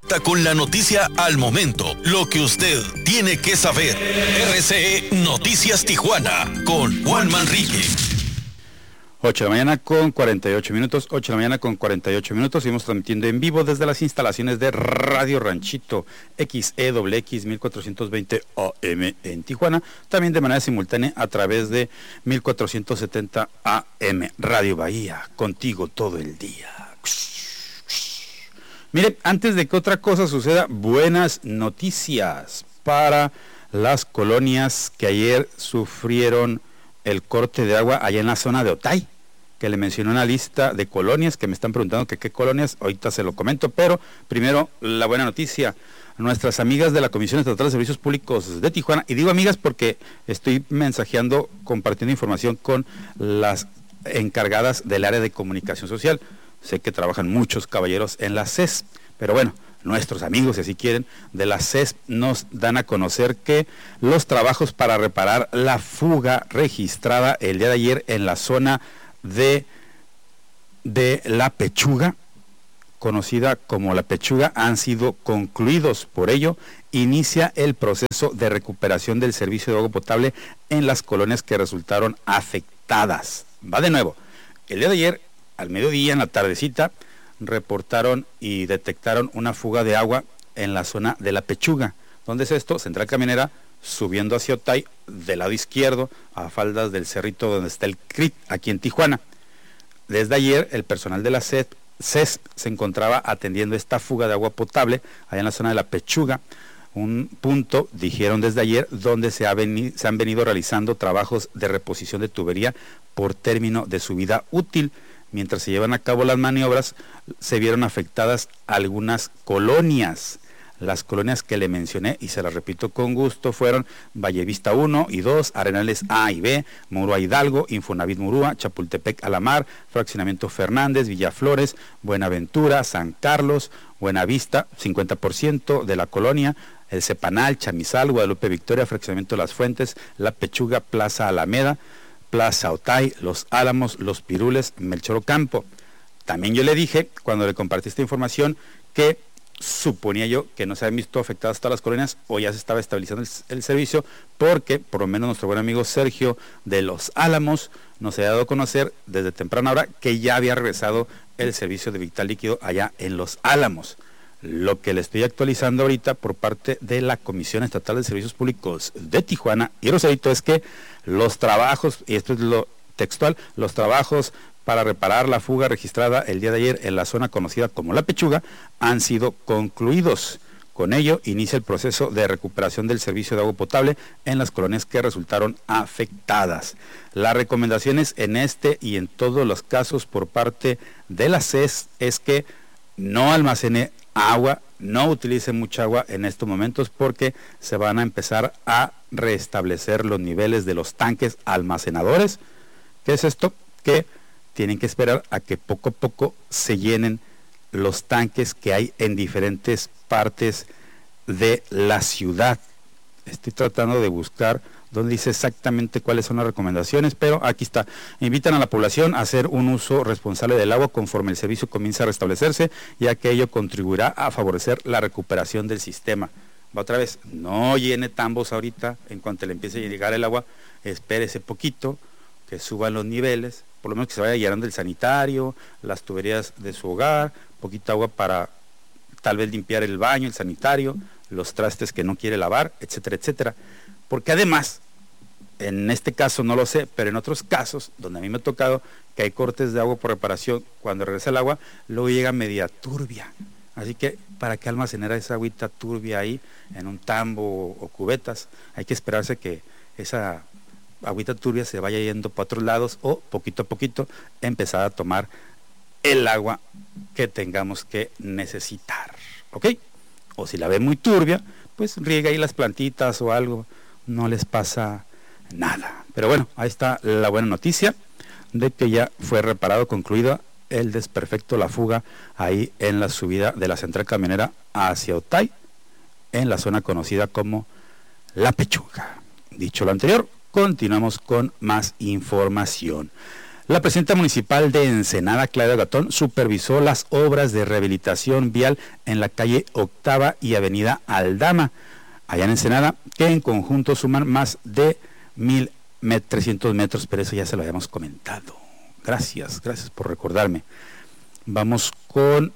Con la noticia al momento, lo que usted tiene que saber. RCE Noticias Tijuana con Juan Manrique. 8 de la mañana con 48 minutos, 8 de la mañana con 48 minutos, seguimos transmitiendo en vivo desde las instalaciones de Radio Ranchito XEWX 1420 AM en Tijuana, también de manera simultánea a través de 1470 AM, Radio Bahía, contigo todo el día. Mire, antes de que otra cosa suceda, buenas noticias para las colonias que ayer sufrieron el corte de agua allá en la zona de Otay, que le mencioné una lista de colonias que me están preguntando que qué colonias, ahorita se lo comento, pero primero la buena noticia. Nuestras amigas de la Comisión Estatal de Servicios Públicos de Tijuana, y digo amigas porque estoy mensajeando, compartiendo información con las encargadas del área de comunicación social. Sé que trabajan muchos caballeros en la CES, pero bueno, nuestros amigos, si así quieren, de la CES nos dan a conocer que los trabajos para reparar la fuga registrada el día de ayer en la zona de La Pechuga, conocida como La Pechuga, han sido concluidos. Por ello, inicia el proceso de recuperación del servicio de agua potable en las colonias que resultaron afectadas. Va de nuevo. El día de ayer, al mediodía, en la tardecita, reportaron y detectaron una fuga de agua en la zona de La Pechuga. ¿Dónde es esto? Central Camionera, subiendo hacia Otay, del lado izquierdo, a faldas del cerrito donde está el CRIT, aquí en Tijuana. Desde ayer, el personal de la CES se encontraba atendiendo esta fuga de agua potable allá en la zona de La Pechuga, un punto, dijeron desde ayer, donde se han venido realizando trabajos de reposición de tubería por término de su vida útil. Mientras se llevan a cabo las maniobras, se vieron afectadas algunas colonias. Las colonias que le mencioné, y se las repito con gusto, fueron Vallevista 1 y 2, Arenales A y B, Murúa Hidalgo, Infonavit Murúa, Chapultepec Alamar, Fraccionamiento Fernández, Villaflores, Buenaventura, San Carlos, Buenavista, 50% de la colonia, El Cepanal, Chamizal, Guadalupe Victoria, Fraccionamiento Las Fuentes, La Pechuga, Plaza Alameda, Plaza Otay, Los Álamos, Los Pirules, Melchor Ocampo. También yo le dije, cuando le compartí esta información, que suponía yo que no se habían visto afectadas todas las colonias o ya se estaba estabilizando el servicio, porque por lo menos nuestro buen amigo Sergio de Los Álamos nos había dado a conocer desde temprana hora que ya había regresado el servicio de vital líquido allá en Los Álamos. Lo que le estoy actualizando ahorita por parte de la Comisión Estatal de Servicios Públicos de Tijuana y Rosarito es que los trabajos, y esto es lo textual, los trabajos para reparar la fuga registrada el día de ayer en la zona conocida como La Pechuga han sido concluidos. Con ello, inicia el proceso de recuperación del servicio de agua potable en las colonias que resultaron afectadas. Las recomendaciones en este y en todos los casos por parte de la CES es que no almacene agua, no utilice mucha agua en estos momentos porque se van a empezar a restablecer los niveles de los tanques almacenadores. ¿Qué es esto? Que tienen que esperar a que poco a poco se llenen los tanques que hay en diferentes partes de la ciudad. Estoy tratando de buscar donde dice exactamente cuáles son las recomendaciones, pero aquí está. Invitan a la población a hacer un uso responsable del agua conforme el servicio comienza a restablecerse, ya que ello contribuirá a favorecer la recuperación del sistema. Va otra vez, no llene tambos ahorita, en cuanto le empiece a llegar el agua, espérese poquito, que suban los niveles, por lo menos que se vaya llenando el sanitario, las tuberías de su hogar, poquita agua para tal vez limpiar el baño, el sanitario, los trastes que no quiere lavar, etcétera, etcétera. Porque además, en este caso no lo sé, pero en otros casos, donde a mí me ha tocado que hay cortes de agua por reparación, cuando regresa el agua, luego llega media turbia. Así que, ¿para qué almacenar esa agüita turbia ahí en un tambo o cubetas? Hay que esperarse que esa agüita turbia se vaya yendo para otros lados o poquito a poquito empezar a tomar el agua que tengamos que necesitar, ¿ok? O si la ve muy turbia, pues riega ahí las plantitas o algo, no les pasa nada. Pero bueno, ahí está la buena noticia de que ya fue reparado, concluido el desperfecto, la fuga ahí en la subida de la central camionera hacia Otay, en la zona conocida como La Pechuga. Dicho lo anterior, continuamos con más información. La presidenta municipal de Ensenada, Claudia Gatón, supervisó las obras de rehabilitación vial en la calle Octava y avenida Aldama, allá en Ensenada, que en conjunto suman más de 1,300 metros, pero eso ya se lo habíamos comentado. Gracias por recordarme. Vamos con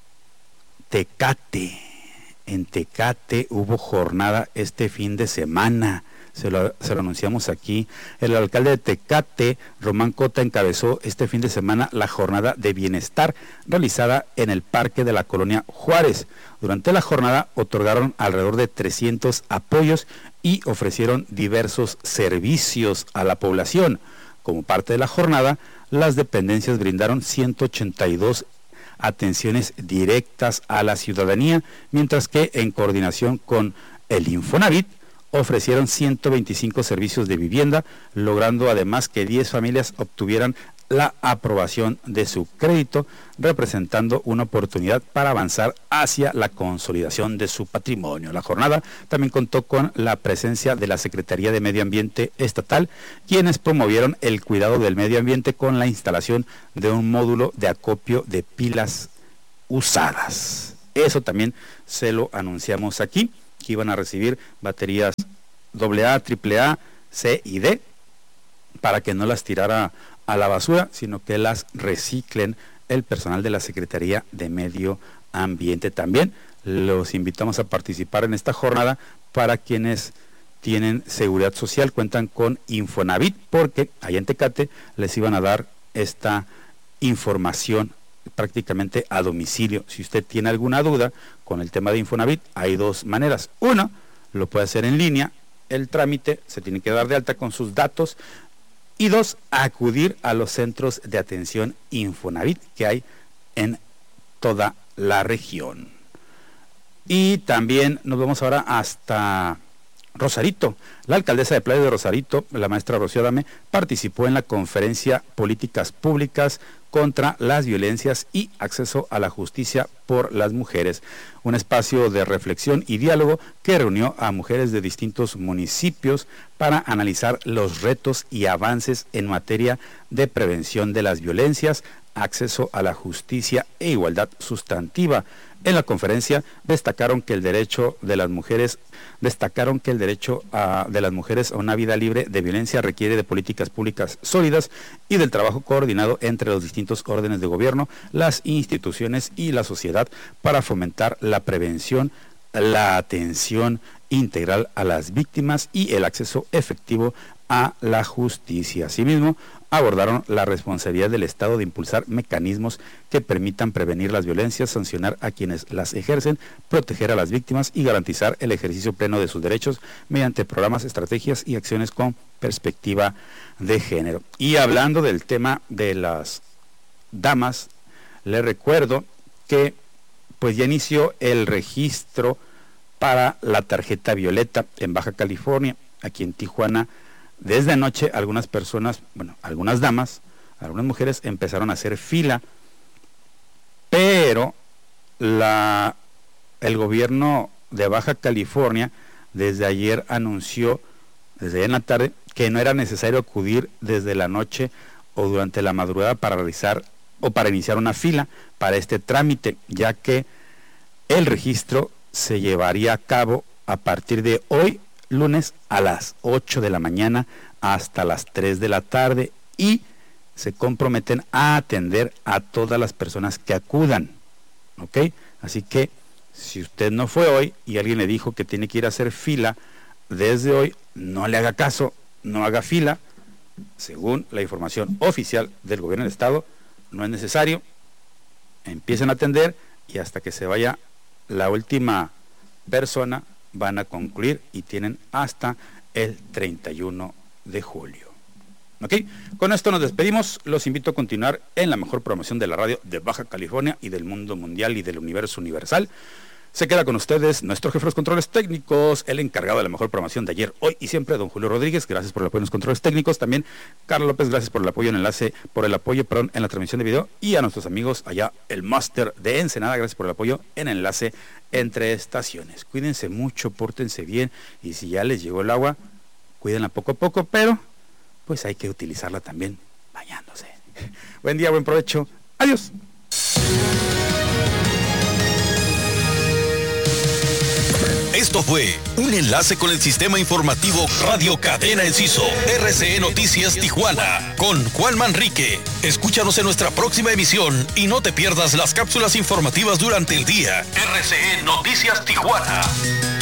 Tecate. En Tecate hubo jornada este fin de semana. Se lo anunciamos aquí. El alcalde de Tecate, Román Cota, encabezó este fin de semana la jornada de bienestar realizada en el parque de la colonia Juárez. Durante la jornada otorgaron alrededor de 300 apoyos y ofrecieron diversos servicios a la población. Como parte de la jornada, las dependencias brindaron 182 atenciones directas a la ciudadanía, mientras que en coordinación con el Infonavit ofrecieron 125 servicios de vivienda, logrando además que 10 familias obtuvieran la aprobación de su crédito, representando una oportunidad para avanzar hacia la consolidación de su patrimonio. La jornada también contó con la presencia de la Secretaría de Medio Ambiente Estatal, quienes promovieron el cuidado del medio ambiente con la instalación de un módulo de acopio de pilas usadas. Eso también se lo anunciamos aquí, que iban a recibir baterías AA, AAA, C y D, para que no las tirara a la basura, sino que las reciclen el personal de la Secretaría de Medio Ambiente. También los invitamos a participar en esta jornada para quienes tienen seguridad social, cuentan con Infonavit, porque allá en Tecate les iban a dar esta información prácticamente a domicilio. Si usted tiene alguna duda con el tema de Infonavit, hay dos maneras. Una, lo puede hacer en línea, el trámite se tiene que dar de alta con sus datos, y dos, acudir a los centros de atención Infonavit que hay en toda la región. Y también nos vamos ahora hasta Rosarito. La alcaldesa de Playa de Rosarito, la maestra Rocío Adame, participó en la conferencia Políticas Públicas contra las Violencias y Acceso a la Justicia por las Mujeres, un espacio de reflexión y diálogo que reunió a mujeres de distintos municipios para analizar los retos y avances en materia de prevención de las violencias, acceso a la justicia e igualdad sustantiva. En la conferencia destacaron que el derecho de las mujeres a una vida libre de violencia requiere de políticas públicas sólidas y del trabajo coordinado entre los distintos órdenes de gobierno, las instituciones y la sociedad para fomentar la prevención, la atención integral a las víctimas y el acceso efectivo a la justicia. Asimismo, abordaron la responsabilidad del Estado de impulsar mecanismos que permitan prevenir las violencias, sancionar a quienes las ejercen, proteger a las víctimas y garantizar el ejercicio pleno de sus derechos mediante programas, estrategias y acciones con perspectiva de género. Y hablando del tema de las damas, les recuerdo que pues ya inició el registro para la tarjeta violeta en Baja California. Aquí en Tijuana, desde anoche, algunas personas, algunas damas, algunas mujeres empezaron a hacer fila, pero el gobierno de Baja California desde ayer anunció, desde ayer en la tarde, que no era necesario acudir desde la noche o durante la madrugada para realizar o para iniciar una fila para este trámite, ya que el registro se llevaría a cabo a partir de hoy, lunes, a las 8 de la mañana hasta las 3 de la tarde, y se comprometen a atender a todas las personas que acudan, ¿ok? Así que si usted no fue hoy y alguien le dijo que tiene que ir a hacer fila desde hoy, no le haga caso, no haga fila. Según la información oficial del gobierno del estado, no es necesario. Empiecen a atender y hasta que se vaya la última persona van a concluir, y tienen hasta el 31 de julio. ¿Ok? Con esto nos despedimos. Los invito a continuar en la mejor promoción de la radio de Baja California y del mundo mundial y del universo universal. Se queda con ustedes nuestro jefe de los controles técnicos, el encargado de la mejor programación de ayer, hoy y siempre, don Julio Rodríguez. Gracias por el apoyo en los controles técnicos. También Carlos López, gracias por el apoyo en en la transmisión de video. Y a nuestros amigos allá, el máster de Ensenada, gracias por el apoyo en el enlace entre estaciones. Cuídense mucho, pórtense bien, y si ya les llegó el agua, cuídenla poco a poco, pero pues hay que utilizarla también bañándose. Buen día, buen provecho. Adiós. Esto fue un enlace con el sistema informativo Radio Cadena Enciso, RCE Noticias Tijuana, con Juan Manrique. Escúchanos en nuestra próxima emisión y no te pierdas las cápsulas informativas durante el día. RCE Noticias Tijuana.